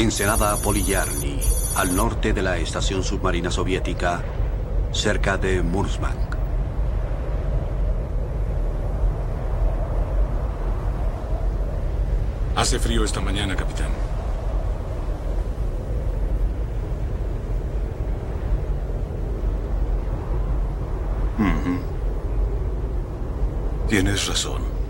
Ensenada Poliyarny, al norte de la estación submarina soviética, cerca de Murmansk. Hace frío esta mañana, capitán. Tienes razón.